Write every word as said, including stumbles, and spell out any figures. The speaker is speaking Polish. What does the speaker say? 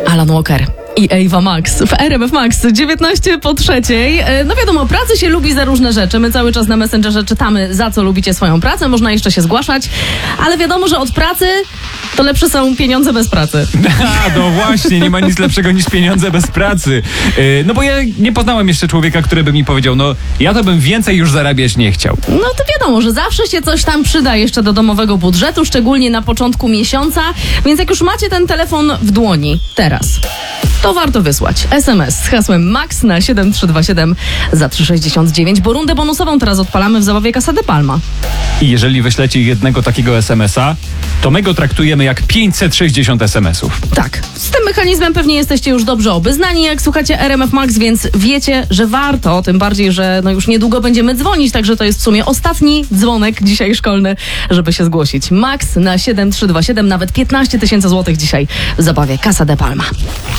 Alan Walker i Ewa Max w R M F Max, dziewiętnaście po trzeciej. No wiadomo, pracy się lubi za różne rzeczy. My cały czas na Messengerze czytamy, za co lubicie swoją pracę. Można jeszcze się zgłaszać, ale wiadomo, że od pracy to lepsze są pieniądze bez pracy. A, no właśnie, nie ma nic lepszego niż pieniądze bez pracy. Yy, no bo ja nie poznałem jeszcze człowieka, który by mi powiedział, no ja to bym więcej już zarabiać nie chciał. No to wiadomo, że zawsze się coś tam przyda jeszcze do domowego budżetu, szczególnie na początku miesiąca, więc jak już macie ten telefon w dłoni teraz, to warto wysłać es em es z hasłem MAX na siedem trzy dwa siedem za trzysta sześćdziesiąt dziewięć, bo rundę bonusową teraz odpalamy w zabawie Casa de Palma. I jeżeli wyślecie jednego takiego es em es a, to my go traktujemy jak pięćset sześćdziesiąt es em esów. Tak, z tym mechanizmem pewnie jesteście już dobrze obeznani, jak słuchacie R M F Max, więc wiecie, że warto, tym bardziej, że no już niedługo będziemy dzwonić, także to jest w sumie ostatni dzwonek dzisiaj szkolny, żeby się zgłosić. MAX na siedem trzy dwa siedem, nawet piętnaście tysięcy złotych dzisiaj w zabawie Casa de Palma.